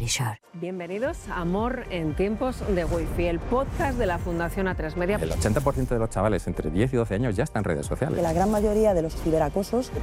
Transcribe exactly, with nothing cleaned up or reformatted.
Verisure. Bienvenidos a Amor en tiempos de Wi-Fi, el podcast de la Fundación A tres Media. El ochenta por ciento de los chavales entre diez y doce años ya están en redes sociales. Que la gran mayoría de los ciberacosos